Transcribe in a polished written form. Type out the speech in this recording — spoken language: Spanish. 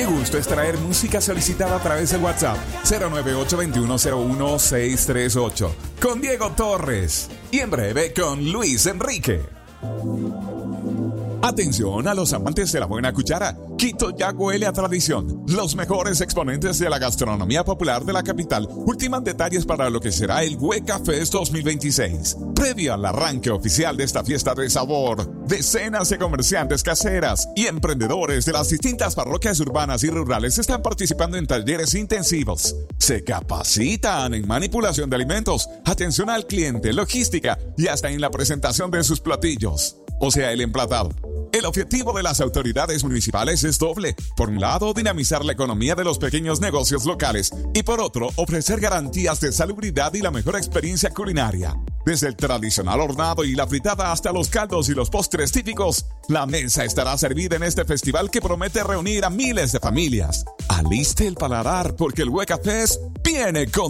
gusto es traer música solicitada a través del WhatsApp 098-2101-638 con Diego Torres y en breve con Luis Enrique. Atención a los amantes de la buena cuchara. Quito ya huele a tradición. Los mejores exponentes de la gastronomía popular de la capital ultiman detalles para lo que será el Hueca Fest 2026. Previo al arranque oficial de esta fiesta de sabor, decenas de comerciantes caseras y emprendedores de las distintas parroquias urbanas y rurales están participando en talleres intensivos. Se capacitan en manipulación de alimentos, atención al cliente, logística y hasta en la presentación de sus platillos, o sea, el emplatado. El objetivo de las autoridades municipales es doble. Por un lado, dinamizar la economía de los pequeños negocios locales y por otro, ofrecer garantías de salubridad y la mejor experiencia culinaria. Desde el tradicional hornado y la fritada hasta los caldos y los postres típicos, la mesa estará servida en este festival que promete reunir a miles de familias. Aliste el paladar porque el Hueca Fest viene con